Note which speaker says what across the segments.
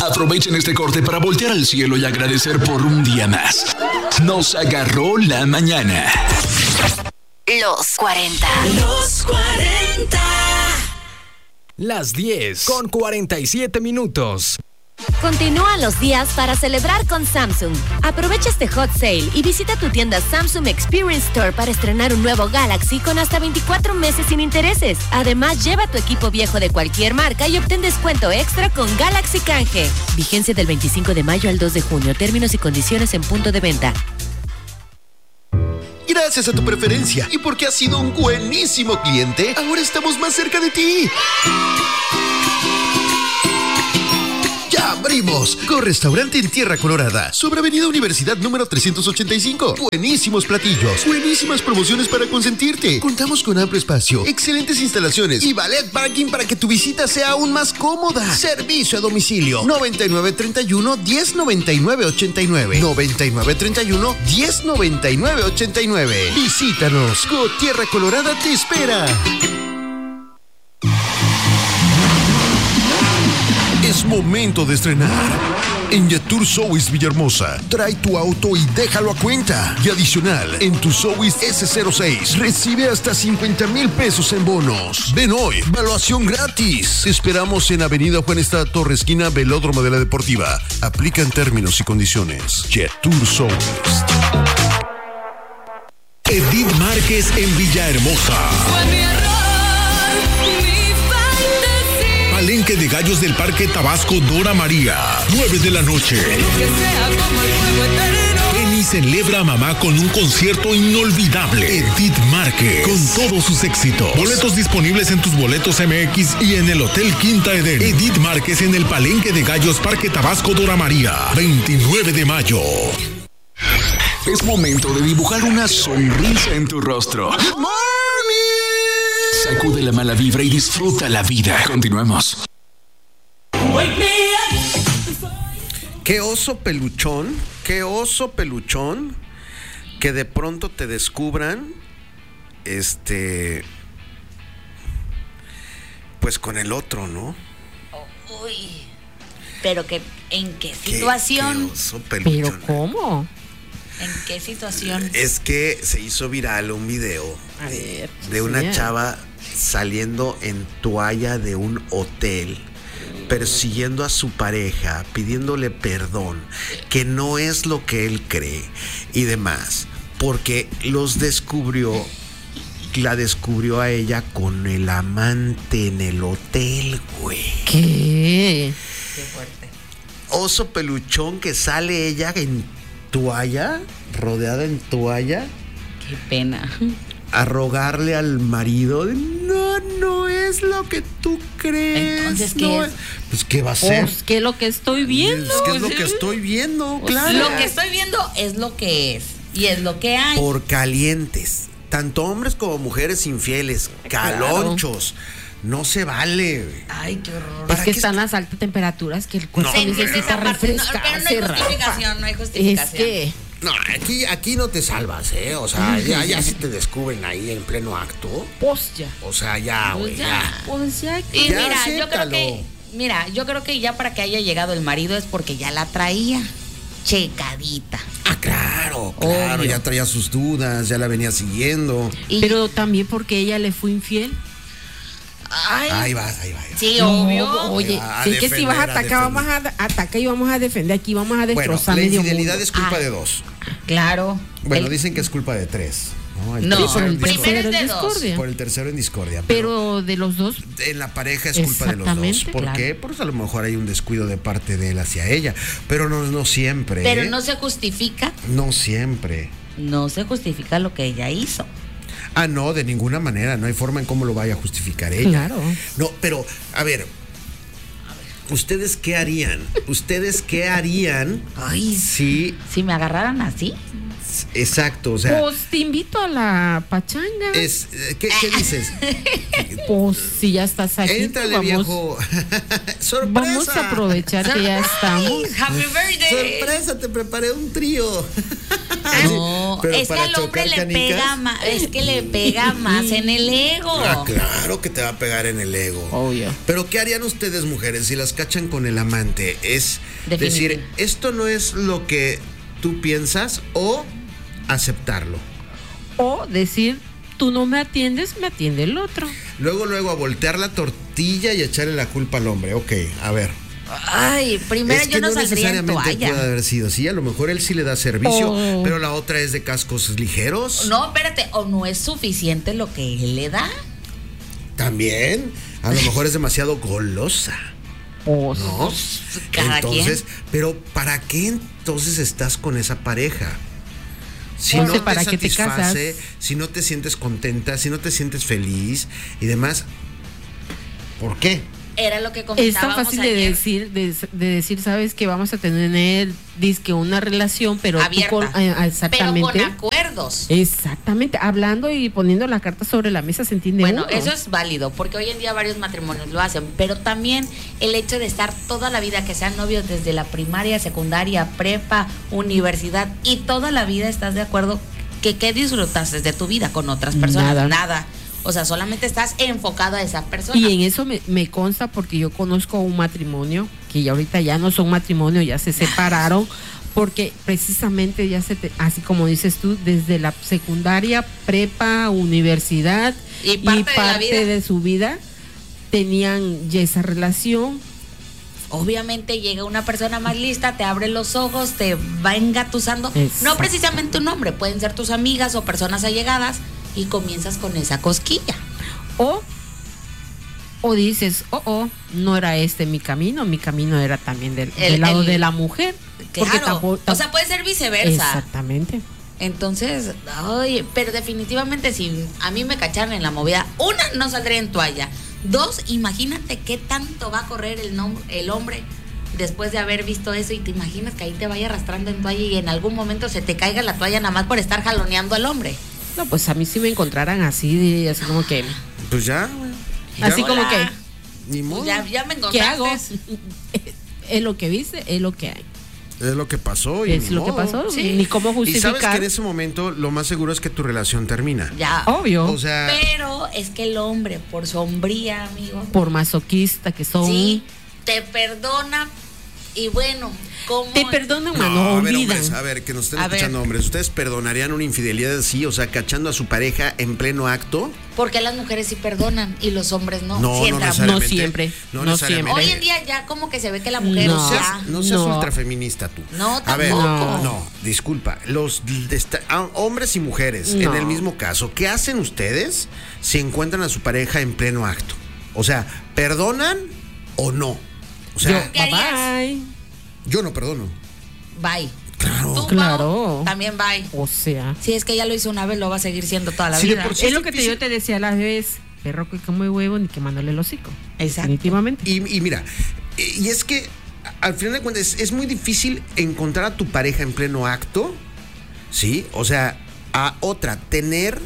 Speaker 1: Aprovechen este corte para voltear al cielo y agradecer por un día más. Nos agarró la mañana.
Speaker 2: Los 40.
Speaker 3: Los 40.
Speaker 4: Las 10:47 minutos.
Speaker 5: Continúan los días para celebrar con Samsung. Aprovecha este hot sale y visita tu tienda Samsung Experience Store para estrenar un nuevo Galaxy con hasta 24 meses sin intereses. Además, lleva tu equipo viejo de cualquier marca y obtén descuento extra con Galaxy Canje. Vigencia del 25 de mayo al 2 de junio. Términos y condiciones en punto de venta.
Speaker 6: Gracias a tu preferencia y porque has sido un buenísimo cliente, ahora estamos más cerca de ti. ¡Ya abrimos! Restaurante en Tierra Colorada, sobre Avenida Universidad número 385. Buenísimos platillos, buenísimas promociones para consentirte. Contamos con amplio espacio, excelentes instalaciones y valet parking para que tu visita sea aún más cómoda. Servicio a domicilio 9931-1099-89. 9931-1099-89. Visítanos. Tierra Colorada te espera. Es momento de estrenar. En Yatur Sowis Villahermosa, trae tu auto y déjalo a cuenta. Y adicional, en tu Sowis S06, recibe hasta 50,000 pesos en bonos. Ven hoy, evaluación gratis. Te esperamos en Avenida Juan Estrada Torres, esquina Velódromo de la Deportiva. Aplican términos y condiciones. Yatur Sowis.
Speaker 7: Edith Márquez en Villahermosa.
Speaker 3: Fue mi error.
Speaker 7: Palenque de Gallos del Parque Tabasco Dora María, 9 de la noche.
Speaker 3: Que sea como el fuego eterno.
Speaker 7: Ven y celebra a mamá con un concierto inolvidable. Edith Márquez, con todos sus éxitos. Boletos disponibles en tus boletos MX y en el Hotel Quinta Eden. Edith Márquez en el Palenque de Gallos Parque Tabasco Dora María, 29 de mayo.
Speaker 1: Es momento de dibujar una sonrisa en tu rostro.
Speaker 6: ¡Good morning!
Speaker 1: Sacude la mala vibra y disfruta la vida. Continuemos.
Speaker 8: Qué oso peluchón que de pronto te descubran pues con el otro, ¿no?
Speaker 9: Uy. Pero ¿en qué situación?
Speaker 8: Qué oso peluchón.
Speaker 10: ¿Pero cómo?
Speaker 9: ¿En qué situación?
Speaker 8: Es que se hizo viral un video de una chava saliendo en toalla de un hotel, persiguiendo a su pareja, pidiéndole perdón, que no es lo que él cree y demás, porque la descubrió a ella con el amante en el hotel, güey.
Speaker 10: ¿Qué?
Speaker 9: Qué fuerte.
Speaker 8: Oso peluchón que sale ella en toalla, rodeada en toalla.
Speaker 9: Qué pena.
Speaker 8: A rogarle al marido, no es lo que tú crees.
Speaker 9: Entonces, ¿qué es?
Speaker 8: Pues, ¿qué va a ser?
Speaker 10: Pues, ¿qué es lo que estoy viendo?
Speaker 8: ¿Qué es lo que estoy viendo? Claro.
Speaker 9: Lo que estoy viendo es lo que es y es lo que hay.
Speaker 8: Por calientes, tanto hombres como mujeres infieles, calonchos. No se vale.
Speaker 9: Ay, qué horror.
Speaker 10: Es que están las altas temperaturas que el cuerpo necesita refrescarse.
Speaker 9: No hay justificación.
Speaker 10: Es que...
Speaker 8: No, aquí no te salvas, ¿eh? O sea, ya si te descubren ahí en pleno acto.
Speaker 10: Pues ya.
Speaker 8: O sea, ya, güey, ya.
Speaker 10: Pues ya.
Speaker 9: Y
Speaker 8: Ya,
Speaker 9: mira,
Speaker 8: acéptalo.
Speaker 9: yo creo que ya para que haya llegado el marido es porque ya la traía checadita.
Speaker 8: Ah, claro,
Speaker 9: Obvio.
Speaker 8: ya traía sus dudas, ya la venía siguiendo.
Speaker 10: Pero también porque ella le fue infiel.
Speaker 8: Ahí vas.
Speaker 9: Sí, obvio.
Speaker 10: Oye,
Speaker 8: A
Speaker 10: si es que si vas a atacar, vamos a atacar y vamos a defender. Aquí vamos a destrozar
Speaker 8: Bueno, la
Speaker 10: medio
Speaker 8: infidelidad
Speaker 10: mundo.
Speaker 8: es culpa de dos.
Speaker 9: Claro.
Speaker 8: Bueno, dicen que es culpa de tres.
Speaker 9: No,
Speaker 8: tercero en
Speaker 9: primero
Speaker 8: discordia.
Speaker 9: es de dos.
Speaker 10: discordia.
Speaker 8: Por el tercero en discordia.
Speaker 10: Pero de los dos.
Speaker 8: En la pareja es culpa de los dos.
Speaker 10: Exactamente,
Speaker 8: ¿Por
Speaker 10: claro.
Speaker 8: qué? Pues a lo mejor hay un descuido de parte de él hacia ella. Pero no siempre.
Speaker 9: Pero no se justifica.
Speaker 8: No siempre.
Speaker 9: No se justifica lo que ella hizo.
Speaker 8: Ah, no, de ninguna manera. No hay forma en cómo lo vaya a justificar ella.
Speaker 10: Claro.
Speaker 8: No, pero, a ver. ¿Ustedes qué harían?
Speaker 9: Ay,
Speaker 8: Sí,
Speaker 9: si me agarraran así.
Speaker 8: exacto, o sea,
Speaker 10: Pues te invito a la pachanga.
Speaker 8: ¿qué dices?
Speaker 10: Pues si ya estás aquí,
Speaker 8: Éntrale,
Speaker 10: pues
Speaker 8: viejo. ¡Sorpresa!
Speaker 10: vamos a aprovechar que ya estamos.
Speaker 9: Happy birthday.
Speaker 8: Sorpresa, te preparé un trío.
Speaker 9: No,
Speaker 8: Pero
Speaker 9: es que
Speaker 8: para
Speaker 9: al hombre
Speaker 8: chocar
Speaker 9: le
Speaker 8: canicas.
Speaker 9: pega más, es que le pega más en el ego.
Speaker 8: Ah, claro que te va a pegar en el ego.
Speaker 10: Obvio.
Speaker 8: Pero ¿qué harían ustedes, mujeres, si las cachan con el amante? Es
Speaker 9: Definitivo.
Speaker 8: decir, esto no es lo que tú piensas, o aceptarlo.
Speaker 10: O decir, tú no me atiendes, me atiende el otro.
Speaker 8: Luego a voltear la tortilla y echarle la culpa al hombre. Ok, a ver.
Speaker 9: Ay, primero
Speaker 8: Es que
Speaker 9: yo no saldría en
Speaker 8: necesariamente
Speaker 9: toalla.
Speaker 8: puede haber sido así. A lo mejor él sí le da servicio,
Speaker 10: Oh.
Speaker 8: pero la otra es de cascos ligeros.
Speaker 9: No, espérate, o no es suficiente lo que él le da.
Speaker 8: También. A lo mejor es demasiado golosa. ¿No?
Speaker 9: Cada
Speaker 8: Entonces, pero ¿para qué entonces estás con esa pareja? Si
Speaker 10: No sé
Speaker 8: no
Speaker 10: para
Speaker 8: te
Speaker 10: qué te
Speaker 8: satisface,
Speaker 10: casas.
Speaker 8: si no te sientes contenta, si no te sientes feliz y demás, ¿por qué?
Speaker 9: Era lo que
Speaker 10: Es
Speaker 9: comentábamos
Speaker 10: tan fácil
Speaker 9: ayer.
Speaker 10: de decir, sabes que vamos a tener dizque una relación, pero tú
Speaker 9: Abierta.
Speaker 10: exactamente.
Speaker 9: Pero con acuerdos.
Speaker 10: Exactamente, hablando y poniendo la carta sobre la mesa, se entiende
Speaker 9: Bueno,
Speaker 10: uno.
Speaker 9: eso es válido, porque hoy en día varios matrimonios lo hacen, pero también el hecho de estar toda la vida, que sean novios desde la primaria, secundaria, prepa, universidad, y toda la vida estás de acuerdo que ¿qué disfrutaste de tu vida con otras personas? Nada. O sea, solamente estás enfocado a esa persona.
Speaker 10: Y en eso me consta porque yo conozco un matrimonio que ya ahorita ya no son matrimonio, ya se separaron, porque precisamente ya así como dices tú, desde la secundaria, prepa, universidad
Speaker 9: Y parte de la vida.
Speaker 10: de su vida tenían ya esa relación.
Speaker 9: Obviamente llega una persona más lista, te abre los ojos, te va engatusando.
Speaker 10: Exacto.
Speaker 9: No precisamente un hombre, pueden ser tus amigas o personas allegadas, y comienzas con esa cosquilla.
Speaker 10: O dices, no era mi camino era también del lado de la mujer. Porque
Speaker 9: Claro, o sea, puede ser viceversa.
Speaker 10: Exactamente.
Speaker 9: Entonces, oye, pero definitivamente si a mí me cacharan en la movida, una, no saldría en toalla. Dos, imagínate qué tanto va a correr el hombre después de haber visto eso, y te imaginas que ahí te vaya arrastrando en toalla y en algún momento se te caiga la toalla nada más por estar jaloneando al hombre.
Speaker 10: No, pues a mí si me encontraran así como que...
Speaker 8: Pues ya, güey.
Speaker 10: Así
Speaker 8: Ya,
Speaker 10: como
Speaker 9: Hola.
Speaker 10: que...
Speaker 8: Ni modo.
Speaker 9: Ya me
Speaker 10: ¿Qué
Speaker 9: encontraste.
Speaker 10: hago? Es lo que viste, es lo que hay.
Speaker 8: Es lo que pasó. Y
Speaker 10: Es
Speaker 8: ni
Speaker 10: lo que
Speaker 8: modo.
Speaker 10: pasó.
Speaker 9: Sí.
Speaker 10: Ni cómo
Speaker 8: Y sabes que
Speaker 10: justificar.
Speaker 8: en ese momento lo más seguro es que tu relación termina.
Speaker 9: Ya.
Speaker 10: Obvio.
Speaker 8: O sea,
Speaker 9: Pero es que el hombre, por sombría, amigo,
Speaker 10: Por masoquista que son.
Speaker 9: sí, te perdona. Y bueno, ¿cómo?
Speaker 10: Te perdonan,
Speaker 8: no,
Speaker 10: mano,
Speaker 8: a ver,
Speaker 10: olvidan.
Speaker 8: hombres, a ver, que nos estén
Speaker 9: A ver.
Speaker 8: escuchando, hombres. ¿Ustedes perdonarían una infidelidad así? O sea, cachando a su pareja en pleno acto.
Speaker 9: Porque las mujeres sí perdonan y los hombres no.
Speaker 8: No,
Speaker 9: Sí
Speaker 8: no
Speaker 9: entra-
Speaker 8: necesariamente.
Speaker 10: No siempre,
Speaker 8: No
Speaker 10: no
Speaker 8: necesariamente.
Speaker 9: Hoy en día ya como que se ve que la mujer
Speaker 10: No.
Speaker 9: ya...
Speaker 8: No seas
Speaker 10: No.
Speaker 8: ultrafeminista tú.
Speaker 9: No,
Speaker 8: A ver,
Speaker 9: tampoco.
Speaker 8: no, disculpa. Hombres y mujeres,
Speaker 10: No.
Speaker 8: en el mismo caso, ¿qué hacen ustedes si encuentran a su pareja en pleno acto? O sea, ¿perdonan o no? O sea,
Speaker 9: ¿Qué harías?
Speaker 10: Bye.
Speaker 8: yo no perdono.
Speaker 9: Bye.
Speaker 8: Claro.
Speaker 9: Tú,
Speaker 10: Claro.
Speaker 9: Pau, también bye.
Speaker 10: O sea.
Speaker 9: Si es que ya lo hizo una vez, lo va a seguir siendo toda la
Speaker 8: Sí, de
Speaker 9: vida.
Speaker 8: por sí.
Speaker 10: Es lo que yo te decía a la vez. Perro que come huevo ni quemándole el hocico.
Speaker 9: Exacto.
Speaker 10: Definitivamente.
Speaker 8: Y mira, y es que al final de cuentas es muy difícil encontrar a tu pareja en pleno acto, ¿sí? O sea, tener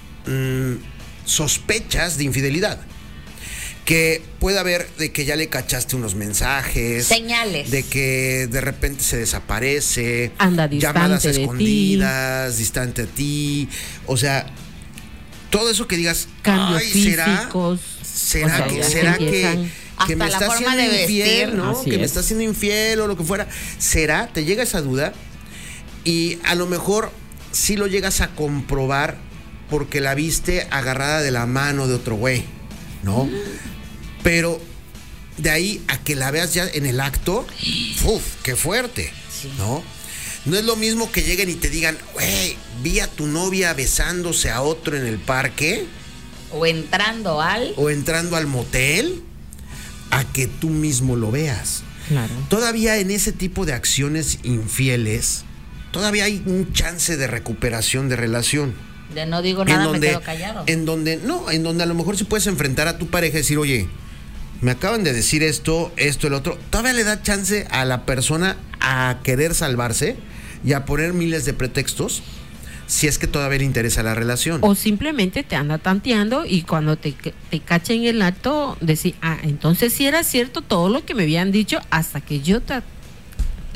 Speaker 8: sospechas de infidelidad. Que puede haber de que ya le cachaste unos mensajes.
Speaker 9: Señales.
Speaker 8: De que de repente se desaparece.
Speaker 10: Anda distante
Speaker 8: llamadas
Speaker 10: de ti.
Speaker 8: escondidas, distante de ti. O sea, todo eso que digas,
Speaker 10: Cambios
Speaker 8: "Ay,
Speaker 10: físicos.
Speaker 8: ¿será
Speaker 10: O sea,
Speaker 8: que,
Speaker 10: ya
Speaker 8: será
Speaker 10: se empiezan.
Speaker 8: que me
Speaker 9: Hasta la
Speaker 8: está
Speaker 9: forma
Speaker 8: haciendo
Speaker 9: de
Speaker 8: infiel,
Speaker 9: vestir.
Speaker 8: ¿no?
Speaker 10: Así
Speaker 8: Que me
Speaker 10: es.
Speaker 8: está haciendo infiel o lo que fuera. ¿Será? Te llega esa duda y a lo mejor sí lo llegas a comprobar porque la viste agarrada de la mano de otro güey, ¿no? Pero de ahí a que la veas ya en el acto, ¡uf! ¡Qué fuerte!
Speaker 9: Sí.
Speaker 8: ¿No? No es lo mismo que lleguen y te digan, güey, vi a tu novia besándose a otro en el parque
Speaker 9: O entrando al...
Speaker 8: o entrando al motel, a que tú mismo lo veas.
Speaker 10: Claro.
Speaker 8: Todavía en ese tipo de acciones infieles, todavía hay un chance de recuperación de relación.
Speaker 9: De no digo nada, me quedo callado.
Speaker 8: En donde a lo mejor sí puedes enfrentar a tu pareja y decir, oye, me acaban de decir esto, el otro. Todavía le da chance a la persona a querer salvarse y a poner miles de pretextos si es que todavía le interesa la relación.
Speaker 10: O simplemente te anda tanteando y cuando te cacha en el acto, decir, entonces sí era cierto todo lo que me habían dicho hasta que yo te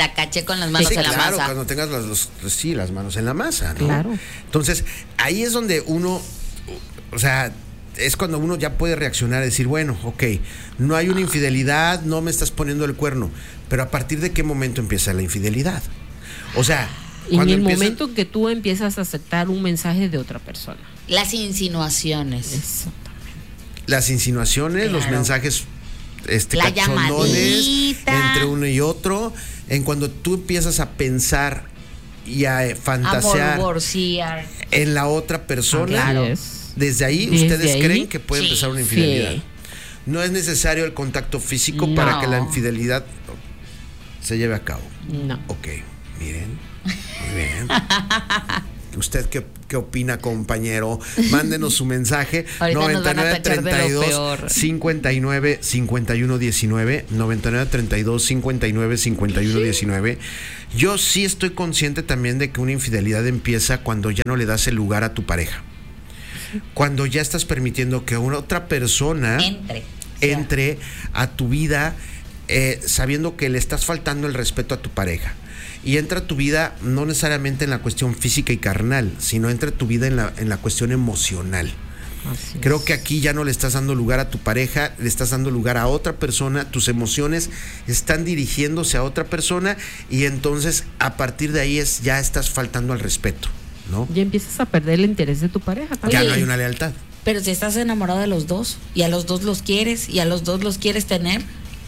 Speaker 9: Te caché con las manos
Speaker 8: Sí,
Speaker 9: en la
Speaker 8: claro,
Speaker 9: masa.
Speaker 8: cuando tengas las manos en la masa, ¿no?
Speaker 10: Claro.
Speaker 8: Entonces, ahí es donde uno, o sea, es cuando uno ya puede reaccionar y decir, bueno, ok, no hay una infidelidad, no me estás poniendo el cuerno, pero ¿a partir de qué momento empieza la infidelidad? O sea,
Speaker 10: en el momento en que tú empiezas a aceptar un mensaje de otra persona.
Speaker 9: Las insinuaciones.
Speaker 10: Exactamente.
Speaker 8: Las insinuaciones,
Speaker 9: Claro.
Speaker 8: los mensajes
Speaker 9: La
Speaker 8: cachonones
Speaker 9: llamadita.
Speaker 8: entre uno y otro, en cuando tú empiezas a pensar y a fantasear
Speaker 9: Amorborciar.
Speaker 8: en la otra persona,
Speaker 9: Claro.
Speaker 8: desde ahí
Speaker 10: Desde
Speaker 8: ustedes
Speaker 10: ahí,
Speaker 8: creen que puede
Speaker 9: sí,
Speaker 8: empezar una infidelidad.
Speaker 10: sí.
Speaker 8: No es necesario el contacto físico
Speaker 10: No.
Speaker 8: para que la infidelidad se lleve a cabo.
Speaker 10: No.
Speaker 8: Ok, miren, muy bien. ¿Usted qué opina, compañero? Mándenos su mensaje.
Speaker 9: Ahorita nos van a tachar de lo
Speaker 8: 9932
Speaker 9: peor.
Speaker 8: 59 51 19 9932 59 51 19. Yo sí estoy consciente también de que una infidelidad empieza cuando ya no le das el lugar a tu pareja. Cuando ya estás permitiendo que una otra persona entre a tu vida sabiendo que le estás faltando el respeto a tu pareja. Y entra a tu vida no necesariamente en la cuestión física y carnal, sino entra a tu vida en la cuestión emocional.
Speaker 10: Así
Speaker 8: Creo
Speaker 10: es.
Speaker 8: que aquí ya no le estás dando lugar a tu pareja, le estás dando lugar a otra persona, tus emociones están dirigiéndose a otra persona y entonces a partir de ahí ya estás faltando al respeto, ¿no?
Speaker 10: Ya empiezas a perder el interés de tu pareja también.
Speaker 8: Ya no hay una lealtad.
Speaker 9: Pero si estás enamorado de los dos y a los dos los quieres y a los dos los quieres tener.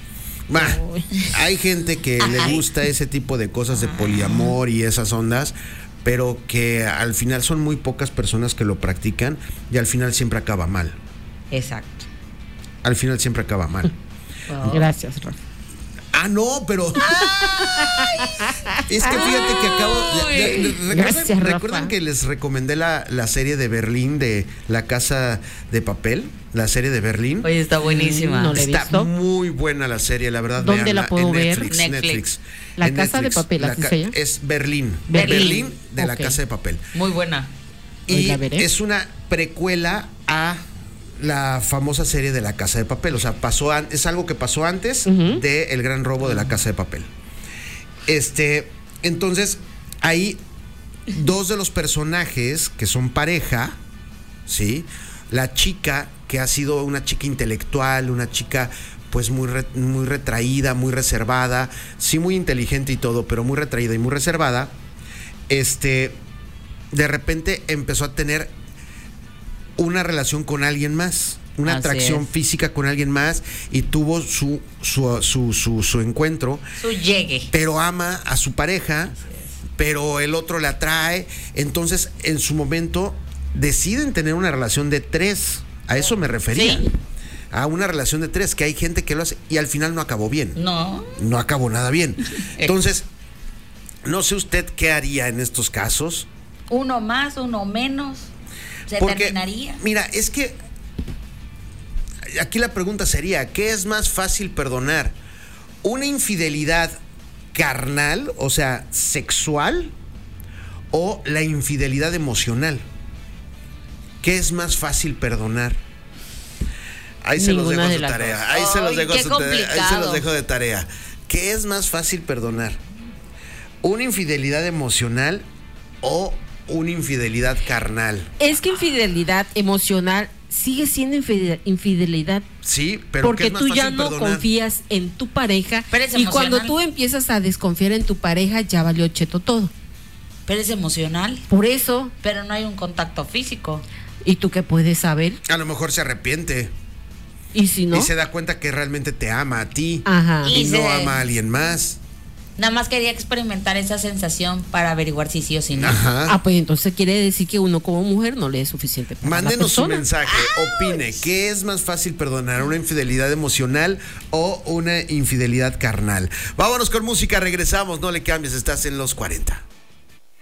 Speaker 8: Hay gente que le gusta ese tipo de cosas de poliamor y esas ondas, pero que al final son muy pocas personas que lo practican y al final siempre acaba mal.
Speaker 9: Exacto.
Speaker 8: Al final siempre acaba mal.
Speaker 10: Gracias, Rafa.
Speaker 8: Ah, no, pero es que fíjate que acabo
Speaker 10: Gracias, Rafa.
Speaker 8: ¿recuerdan que les recomendé la serie de Berlín de La Casa de Papel? La serie de Berlín.
Speaker 9: Oye, está buenísima.
Speaker 10: No la he
Speaker 8: Está
Speaker 10: visto.
Speaker 8: muy buena la serie, la verdad.
Speaker 10: ¿Dónde
Speaker 8: véanla,
Speaker 10: la puedo
Speaker 8: en
Speaker 10: ver?
Speaker 8: Netflix.
Speaker 10: La
Speaker 8: En
Speaker 10: Casa de
Speaker 8: Netflix.
Speaker 10: Papel, ¿así se llama?
Speaker 8: Es Berlín.
Speaker 10: Berlín.
Speaker 8: De La
Speaker 10: Ok.
Speaker 8: Casa de Papel.
Speaker 9: Muy buena.
Speaker 10: Hoy
Speaker 8: Y
Speaker 10: la veré.
Speaker 8: es una precuela a la famosa serie de La Casa de Papel. O sea, es algo que pasó antes de El Gran Robo de La Casa de Papel. Entonces, hay dos de los personajes que son pareja, ¿sí? La chica, que ha sido una chica intelectual, una chica pues muy retraída, muy reservada, sí muy inteligente y todo, pero muy retraída y muy reservada, de repente empezó a tener una relación con alguien más, una atracción física con alguien más y tuvo su encuentro.
Speaker 9: Su llegue.
Speaker 8: Pero ama a su pareja, pero el otro la atrae. Entonces, en su momento, deciden tener una relación de 3. A eso me refería.
Speaker 9: Sí.
Speaker 8: A una relación de 3, que hay gente que lo hace y al final no acabó bien.
Speaker 9: No.
Speaker 8: No acabó nada bien. Entonces, no sé usted qué haría en estos casos.
Speaker 9: Uno más, uno menos. Se terminaría.
Speaker 8: Mira, es que aquí la pregunta sería, ¿qué es más fácil perdonar? ¿Una infidelidad carnal, o sea, sexual, o la infidelidad emocional? ¿Qué es más fácil perdonar? Ahí se los dejo a su tarea. Ahí se los dejo a su tarea. Ahí se los dejo de tarea. ¿Qué es más fácil perdonar? ¿Una infidelidad emocional o una infidelidad carnal?
Speaker 10: Es que infidelidad emocional sigue siendo infidelidad.
Speaker 8: Sí, pero
Speaker 10: porque
Speaker 8: ¿qué es más
Speaker 10: tú
Speaker 8: fácil
Speaker 10: ya no
Speaker 8: perdonar?
Speaker 10: confías en tu pareja.
Speaker 9: Pero es
Speaker 10: y cuando
Speaker 9: emocional.
Speaker 10: tú empiezas a desconfiar en tu pareja, ya valió cheto todo.
Speaker 9: Pero es emocional.
Speaker 10: Por eso.
Speaker 9: Pero no hay un contacto físico.
Speaker 10: ¿Y tú qué puedes saber?
Speaker 8: A lo mejor se arrepiente.
Speaker 10: ¿Y si no?
Speaker 8: Y se da cuenta que realmente te ama a ti.
Speaker 10: Ajá.
Speaker 8: Y no
Speaker 9: se-
Speaker 8: ama a alguien más.
Speaker 9: Nada más quería experimentar esa sensación para averiguar si sí o si no.
Speaker 8: Ajá.
Speaker 10: Ah, pues entonces quiere decir que uno como mujer no le es suficiente para la
Speaker 8: Mándenos su
Speaker 10: persona.
Speaker 8: mensaje, opine, ¿qué es más fácil perdonar? ¿Una infidelidad emocional o una infidelidad carnal? Vámonos con música, regresamos, no le cambies, estás en los 40.